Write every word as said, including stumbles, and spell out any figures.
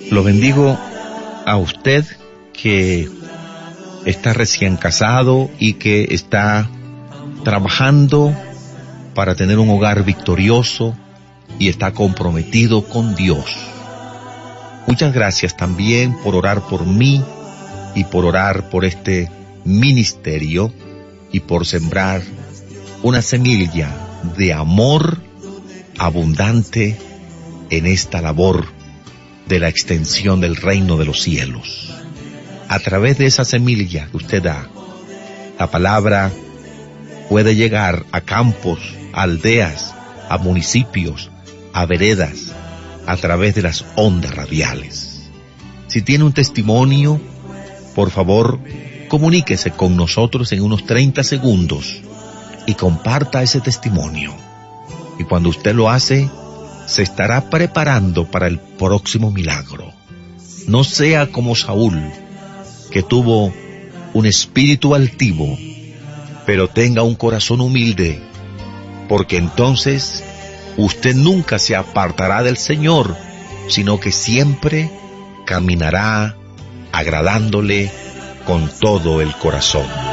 Lo bendigo a usted que está recién casado y que está trabajando para tener un hogar victorioso y está comprometido con Dios. Muchas gracias también por orar por mí y por orar por este ministerio y por sembrar una semilla de amor abundante en esta labor de la extensión del reino de los cielos. A través de esa semilla que usted da, la palabra puede llegar a campos, a aldeas, a municipios, a veredas, a través de las ondas radiales. Si tiene un testimonio, por favor, comuníquese con nosotros en unos treinta segundos y comparta ese testimonio. Y cuando usted lo hace, se estará preparando para el próximo milagro. No sea como Saúl, que tuvo un espíritu altivo, pero tenga un corazón humilde, porque entonces usted nunca se apartará del Señor, sino que siempre caminará agradándole con todo el corazón.